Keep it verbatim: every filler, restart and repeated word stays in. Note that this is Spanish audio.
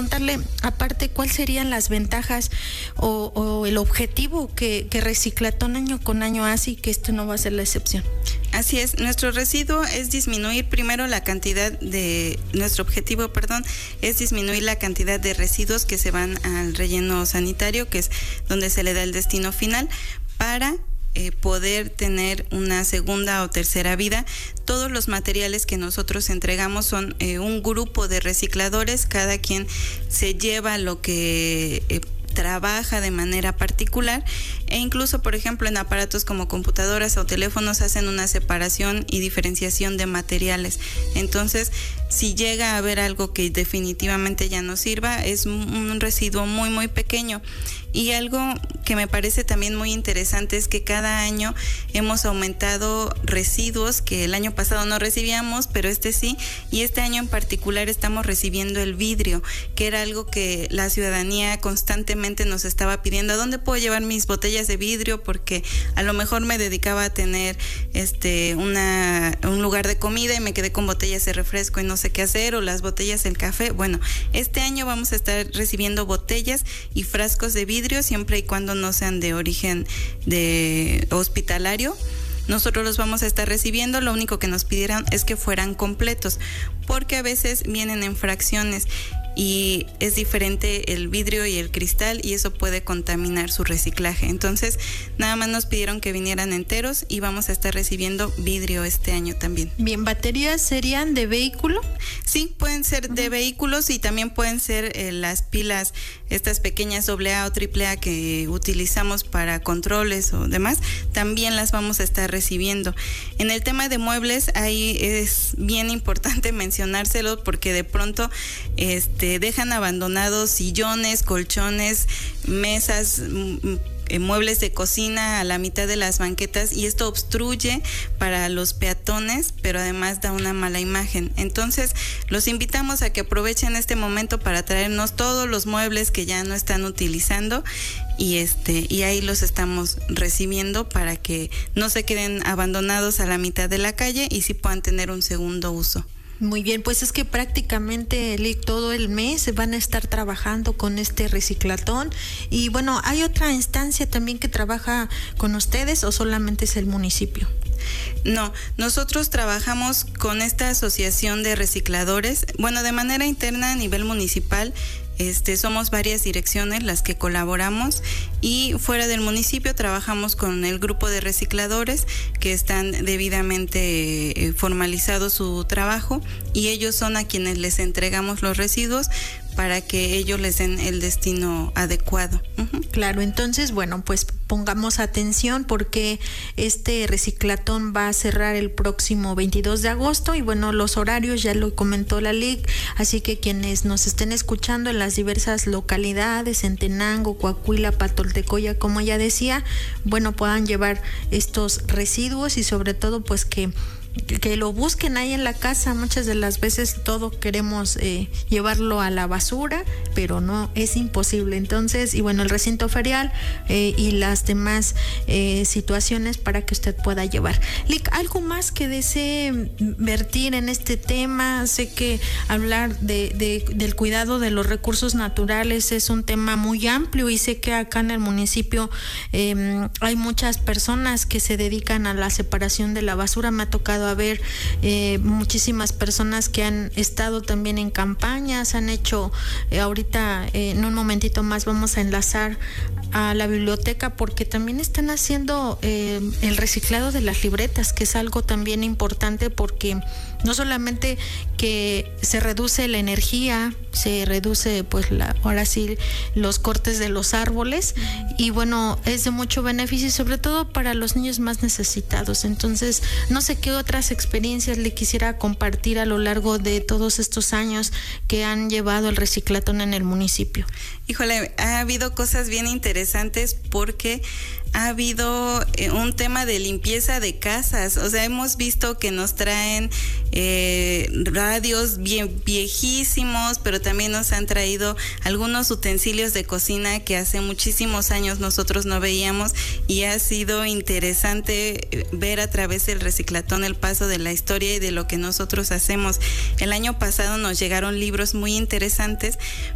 preguntarle, aparte, ¿cuáles serían las ventajas o, o el objetivo que, que Reciclatón año con año hace y que esto no va a ser la excepción? Así es, nuestro residuo es disminuir primero la cantidad de, nuestro objetivo, perdón, es disminuir la cantidad de residuos que se van al relleno sanitario, que es donde se le da el destino final, para Eh, poder tener una segunda o tercera vida. Todos los materiales que nosotros entregamos son eh, un grupo de recicladores, cada quien se lleva lo que eh, trabaja de manera particular, e incluso, por ejemplo, en aparatos como computadoras o teléfonos hacen una separación y diferenciación de materiales. Entonces, si llega a haber algo que definitivamente ya no sirva, es un residuo muy muy pequeño. Y algo que me parece también muy interesante es que cada año hemos aumentado residuos que el año pasado no recibíamos, pero este sí, y este año en particular estamos recibiendo el vidrio, que era algo que la ciudadanía constantemente nos estaba pidiendo: ¿a dónde puedo llevar mis botellas de vidrio? Porque a lo mejor me dedicaba a tener este una un lugar de comida y me quedé con botellas de refresco y no sé qué hacer, o las botellas del café. Bueno, este año vamos a estar recibiendo botellas y frascos de vidrio, siempre y cuando no sean de origen de hospitalario. Nosotros los vamos a estar recibiendo, lo único que nos pidieron es que fueran completos, porque a veces vienen en fracciones y es diferente el vidrio y el cristal, y eso puede contaminar su reciclaje. Entonces, nada más nos pidieron que vinieran enteros y vamos a estar recibiendo vidrio este año también. Bien, ¿baterías serían de vehículo? Sí, pueden ser uh-huh. de vehículos, y también pueden ser eh, las pilas, estas pequeñas doble A o triple A que utilizamos para controles o demás, también las vamos a estar recibiendo. En el tema de muebles, ahí es bien importante mencionárselo, porque de pronto este Te dejan abandonados sillones, colchones, mesas, m- m- muebles de cocina a la mitad de las banquetas, y esto obstruye para los peatones, pero además da una mala imagen. Entonces, los invitamos a que aprovechen este momento para traernos todos los muebles que ya no están utilizando, y este y ahí los estamos recibiendo para que no se queden abandonados a la mitad de la calle y sí puedan tener un segundo uso. Muy bien, pues es que prácticamente todo el mes van a estar trabajando con este Reciclatón. Y bueno, ¿hay otra instancia también que trabaja con ustedes o solamente es el municipio? No, nosotros trabajamos con esta asociación de recicladores, bueno, de manera interna a nivel municipal. Este, somos varias direcciones las que colaboramos, y fuera del municipio trabajamos con el grupo de recicladores que están debidamente eh, formalizado su trabajo, y ellos son a quienes les entregamos los residuos para que ellos les den el destino adecuado. Uh-huh. Claro, entonces, bueno, pues pongamos atención, porque este Reciclatón va a cerrar el próximo veintidós de agosto, y bueno, los horarios ya lo comentó la L I C, así que quienes nos estén escuchando en las diversas localidades, en Tenango, Coahuila, Patoltecoya, como ya decía, bueno, puedan llevar estos residuos, y sobre todo pues que que lo busquen ahí en la casa. Muchas de las veces todo queremos eh, llevarlo a la basura, pero no, es imposible. Entonces, y bueno, el recinto ferial eh, y las demás eh, situaciones para que usted pueda llevar. Lic, ¿algo más que desee vertir en este tema? Sé que hablar de, de, del cuidado de los recursos naturales es un tema muy amplio, y sé que acá en el municipio eh, hay muchas personas que se dedican a la separación de la basura. Me ha tocado a ver eh, muchísimas personas que han estado también en campañas, han hecho, eh, ahorita eh, en un momentito más vamos a enlazar a la biblioteca, porque también están haciendo eh, el reciclado de las libretas, que es algo también importante, porque no solamente que se reduce la energía, se reduce pues la, ahora sí los cortes de los árboles, y bueno, es de mucho beneficio, y sobre todo para los niños más necesitados. Entonces, no sé qué otras experiencias le quisiera compartir a lo largo de todos estos años que han llevado el Reciclatón en el municipio. Híjole, ha habido cosas bien interesantes, porque ha habido eh, un tema de limpieza de casas. O sea, hemos visto que nos traen eh, radios bien viejísimos, pero también nos han traído algunos utensilios de cocina que hace muchísimos años nosotros no veíamos, y ha sido interesante ver a través del Reciclatón el paso de la historia y de lo que nosotros hacemos. El año pasado nos llegaron libros muy interesantes